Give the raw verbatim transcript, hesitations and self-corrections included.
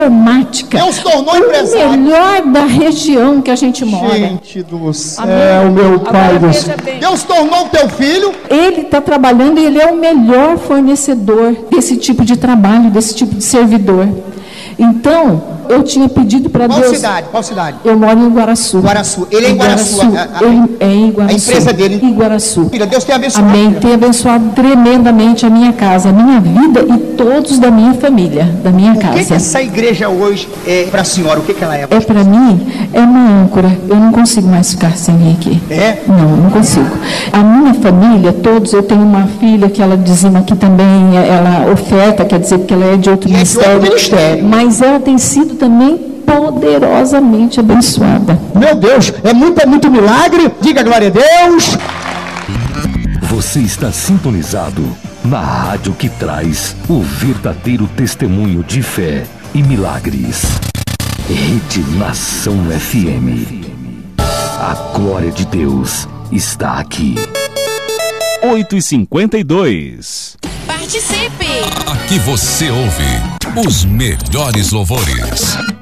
informática. Deus tornou o empresário. melhor da região que a gente mora. Gente do céu, Amém. meu pai do veja céu. bem. Deus tornou o teu filho. Ele está trabalhando e ele é o melhor fornecedor desse tipo de trabalho, desse tipo de servidor. Então, eu tinha pedido para Deus... Qual cidade? Qual cidade? Eu moro em Iguaraçu. Guaraçu. Ele é em Guaraçu. Iguaraçu. A, a, Ele é em Iguaraçu. a empresa dele. Iguaraçu. Filha, Deus tem abençoado. Amém. Filha. Tem abençoado tremendamente a minha casa, a minha vida e todos da minha família, da minha O casa. que, que essa igreja hoje é para a senhora? O que, que ela é? É para mim, é uma âncora. Eu não consigo mais ficar sem vir aqui. É? Não, não consigo. A minha família, todos, eu tenho uma filha que ela dizima aqui também, ela oferta, quer dizer que ela é de outro E é de ministério, outro ministério. mas ela tem sido também poderosamente abençoada. Meu Deus, é muito, é muito milagre. Diga glória a Deus. Você está sintonizado na rádio que traz o verdadeiro testemunho de fé e milagres. Rede Nação F M. A glória de Deus está aqui. oito e cinquenta e dois. Participe! Aqui você ouve os melhores louvores.